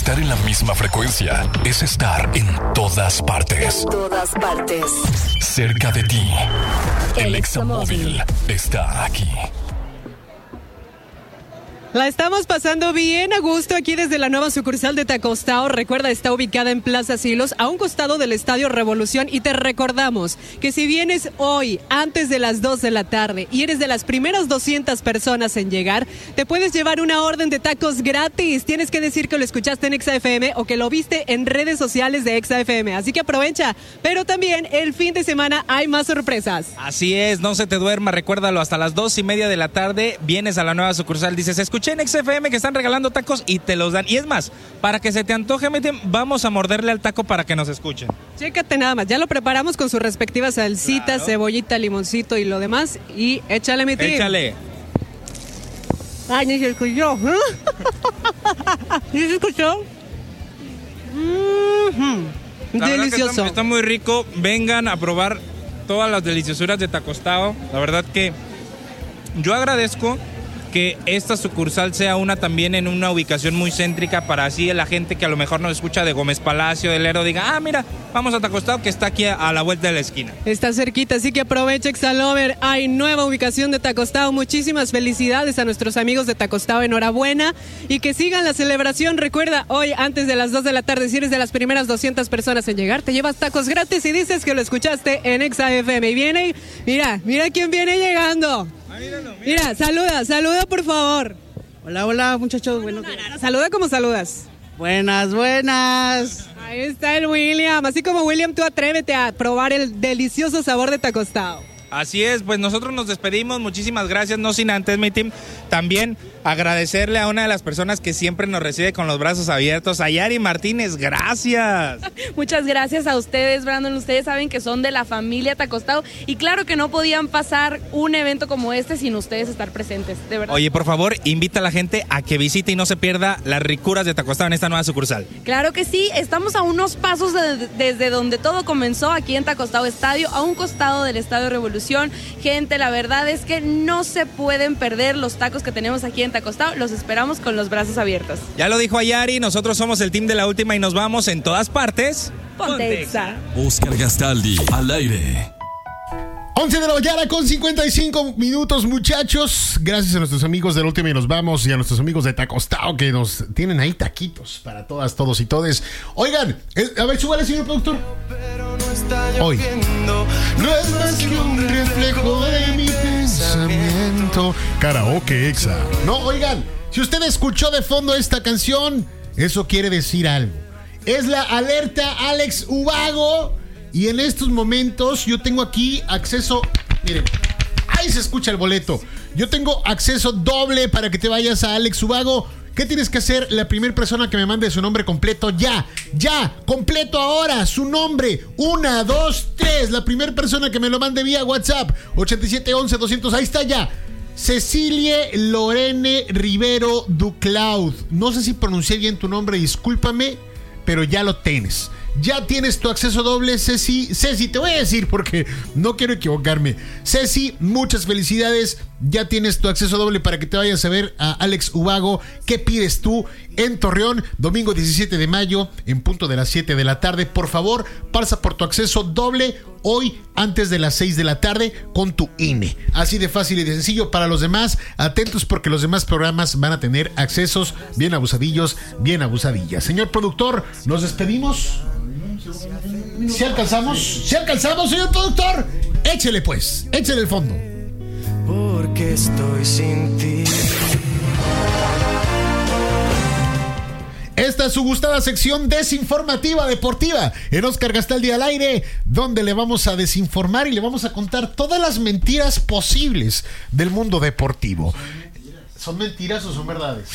Estar en la misma frecuencia es estar en todas partes. En todas partes. Cerca de ti. El Examóvil está aquí. La estamos pasando bien a gusto aquí desde la nueva sucursal de Tacostao. Recuerda, está ubicada en Plaza Silos, a un costado del Estadio Revolución. Y te recordamos que si vienes hoy, antes de las 2 de la tarde, y eres de las primeras 200 personas en llegar, te puedes llevar una orden de tacos gratis. Tienes que decir que lo escuchaste en Exa FM o que lo viste en redes sociales de Exa FM. Así que aprovecha. Pero también el fin de semana hay más sorpresas. Así es, no se te duerma, recuérdalo, hasta las 2:30 de la tarde vienes a la nueva sucursal, dices, escuché en XFM que están regalando tacos y te los dan. Y es más, para que se te antoje, vamos a morderle al taco para que nos escuchen. Chécate nada más, ya lo preparamos con su respectiva salsita, claro, cebollita, limoncito y lo demás. Y échale, mi tío. Échale. Ay, ni se escuchó. ¿Sí se escuchó? Delicioso. Está muy rico. Vengan a probar todas las deliciosuras de Tacostao. La verdad que yo agradezco que esta sucursal sea una también en una ubicación muy céntrica, para así la gente que a lo mejor nos escucha de Gómez Palacio, del Ero, diga, mira, vamos a Tacostao, que está aquí a la vuelta de la esquina. Está cerquita, así que aprovecha, Exalover. Hay nueva ubicación de Tacostao. Muchísimas felicidades a nuestros amigos de Tacostao, enhorabuena, y que sigan la celebración. Recuerda, hoy antes de las 2 de la tarde, si eres de las primeras 200 personas en llegar, te llevas tacos gratis y dices que lo escuchaste en Exa FM. Y viene, mira quién viene llegando. Mira, saluda por favor. Hola muchachos. Bueno, saluda como saludas. Buenas. Ahí está el William. Así como William, tú atrévete a probar el delicioso sabor de Tacostao. Así es, pues nosotros nos despedimos, muchísimas gracias, no sin antes, mi team, también agradecerle a una de las personas que siempre nos recibe con los brazos abiertos, a Yari Martínez, gracias. Muchas gracias a ustedes, Brandon, ustedes saben que son de la familia Tacostao y claro que no podían pasar un evento como este sin ustedes estar presentes, de verdad. Oye, por favor, invita a la gente a que visite y no se pierda las ricuras de Tacostao en esta nueva sucursal. Claro que sí, estamos a unos pasos desde donde todo comenzó, aquí en Tacostao Estadio, a un costado del Estadio Revolución. Gente, la verdad es que no se pueden perder los tacos que tenemos aquí en Tacostao. Los esperamos con los brazos abiertos. Ya lo dijo Ayari, nosotros somos el team de la última y nos vamos en todas partes. Ponte Exa. Oscar Gastaldi, al aire. 11 de la mañana con 55 minutos, muchachos. Gracias a nuestros amigos del último y nos vamos, y a nuestros amigos de Tacostao que nos tienen ahí taquitos para todas, todos y todes. Oigan, a ver, súbale, señor productor. Hoy no es más que un reflejo de mi pensamiento. Karaoke Exa. No, oigan, si usted escuchó de fondo esta canción, eso quiere decir algo. Es la alerta Alex Ubago. Y en estos momentos yo tengo aquí acceso, miren, ahí se escucha el boleto. Yo tengo acceso doble para que te vayas a Alex Ubago. ¿Qué tienes que hacer? La primera persona que me mande su nombre completo, ya, completo ahora, su nombre, 1, 2, 3. La primera persona que me lo mande vía WhatsApp, 8711-200, ahí está ya. Cecilie Lorene Rivero Duclaud. No sé si pronuncié bien tu nombre, discúlpame, pero ya lo tienes. Ya tienes tu acceso doble, Ceci, te voy a decir porque no quiero equivocarme. Ceci, muchas felicidades. Ya tienes tu acceso doble para que te vayas a ver a Alex Ubago. ¿Qué pides tú? En Torreón, domingo 17 de mayo, en punto de las 7 de la tarde. Por favor, pasa por tu acceso doble hoy antes de las 6 de la tarde con tu INE. Así de fácil y de sencillo. Para los demás, atentos porque los demás programas van a tener accesos bien abusadillos, bien abusadillas. Señor productor, nos despedimos. ¿Si alcanzamos? ¿Si alcanzamos, señor productor? Échele pues, échele el fondo. Porque estoy sin ti. Esta es su gustada sección desinformativa deportiva en Oscar Gastaldi al aire, donde le vamos a desinformar y le vamos a contar todas las mentiras posibles del mundo deportivo. ¿Son mentiras o son verdades?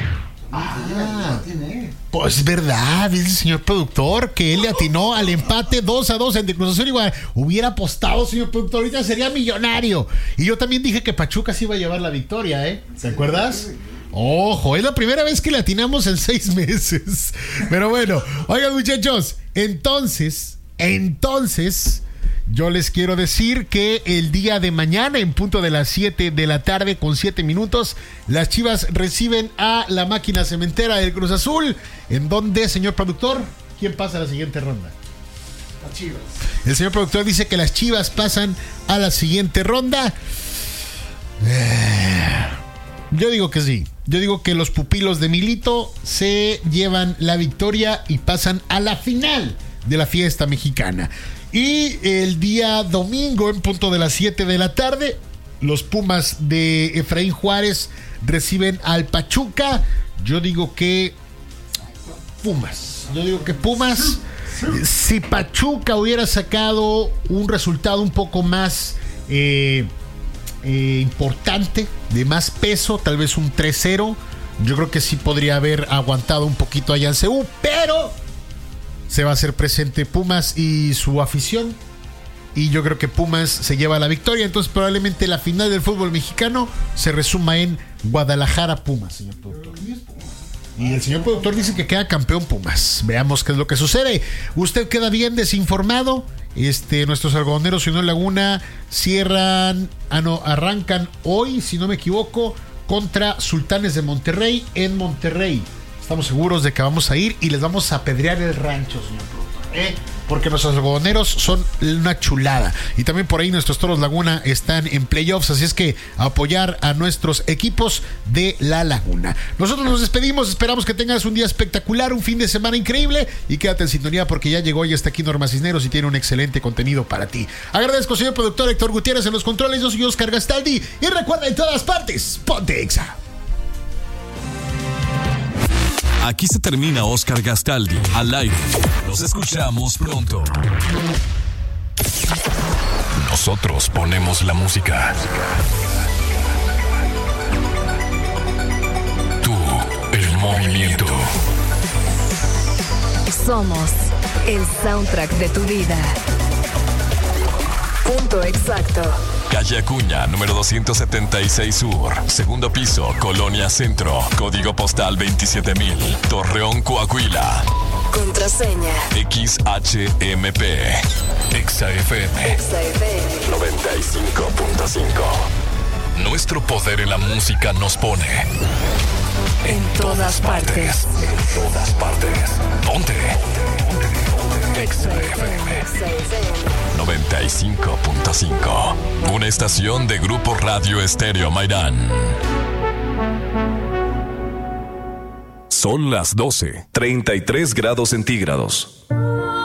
Pues verdad, dice el señor productor que él le atinó al empate 2-2 entre Cruz Azul y Guadalajara. Hubiera apostado, señor productor, ahorita sería millonario. Y yo también dije que Pachuca se iba a llevar la victoria, ¿te acuerdas? Ojo, es la primera vez que le atinamos en 6 meses. Pero bueno, oigan, muchachos, entonces yo les quiero decir que el día de mañana, en punto de las 7 de la tarde con 7 minutos, las Chivas reciben a la máquina cementera del Cruz Azul, en donde, señor productor, ¿quién pasa a la siguiente ronda? Las Chivas. El señor productor dice que las Chivas pasan a la siguiente ronda. Yo digo que sí. Yo digo que los pupilos de Milito se llevan la victoria y pasan a la final de la fiesta mexicana. Y el día domingo, en punto de las 7 de la tarde, los Pumas de Efraín Juárez reciben al Pachuca. Yo digo que Pumas. Si Pachuca hubiera sacado un resultado un poco más importante, de más peso, tal vez un 3-0, yo creo que sí podría haber aguantado un poquito allá en CU, pero se va a hacer presente Pumas y su afición, y yo creo que Pumas se lleva la victoria. Entonces probablemente la final del fútbol mexicano se resuma en Guadalajara Pumas, señor productor. Y el señor productor dice que queda campeón Pumas. Veamos qué es lo que sucede. Usted queda bien desinformado. Nuestros algodoneros Unión Laguna arrancan hoy, si no me equivoco, contra Sultanes de Monterrey en Monterrey. Estamos seguros de que vamos a ir y les vamos a apedrear el rancho, señor productor, porque nuestros algodoneros son una chulada. Y también por ahí nuestros Toros Laguna están en playoffs, así es que a apoyar a nuestros equipos de la Laguna. Nosotros nos despedimos, esperamos que tengas un día espectacular, un fin de semana increíble, y quédate en sintonía porque ya llegó y está aquí Norma Cisneros y tiene un excelente contenido para ti. Agradezco, señor productor Héctor Gutiérrez en los controles. Yo soy Oscar Gastaldi y recuerda, en todas partes, ponte Exa. Aquí se termina Oscar Gastaldi al aire. Nos escuchamos pronto. Nosotros ponemos la música. Tú, el movimiento. Somos el soundtrack de tu vida. Punto exacto. Calle Acuña, número 276 Sur, segundo piso, Colonia Centro, código postal 27000, Torreón, Coahuila. Contraseña XHMP. Exa FM 95.5. Nuestro poder en la música nos pone en todas partes. En todas partes. Ponte. Exa FM 95.5. Una estación de Grupo Radio Estéreo Mairán. Son las 12:33 grados centígrados.